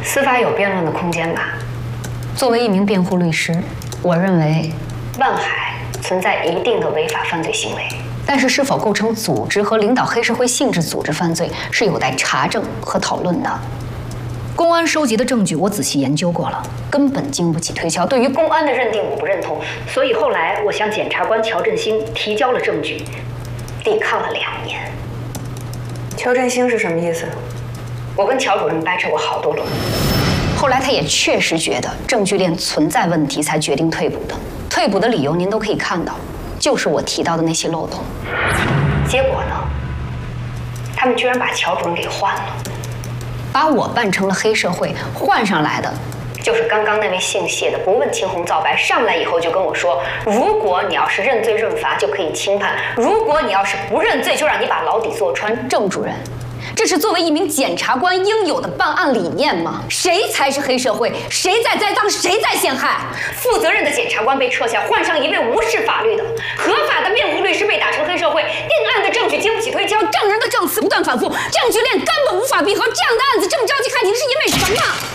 司法有辩论的空间吧。 作为一名辩护律师，我认为万海存在一定的违法犯罪行为， 但是是否构成组织和领导黑社会性质组织犯罪，是有待查证和讨论的。公安收集的证据我仔细研究过了，根本经不起推敲。对于公安的认定，我不认同，所以后来我向检察官乔振兴提交了证据，抵抗了2年。 乔振兴是什么意思？ 我跟乔主任掰扯过好多轮， 后来他也确实觉得证据链存在问题，才决定退捕的。退捕的理由您都可以看到，就是我提到的那些漏洞。 结果呢？他们居然把乔主任给换了， 把我扮成了黑社会，换上来的就是刚刚那位姓谢的，不问青红皂白，上来以后就跟我说，如果你要是认罪认罚，就可以轻判；如果你要是不认罪，就让你把牢底坐穿。 郑主任，这是作为一名检察官应有的办案理念吗？谁才是黑社会？谁在栽赃？谁在陷害？ 负责任的检察官被撤下，换上一位无视法律的合法的辩护律师被打成黑社会，定案的证据经不起推敲，证人的证词不断反复，证据链根本无法闭合。这样的案子这么着急开庭，是因为什么？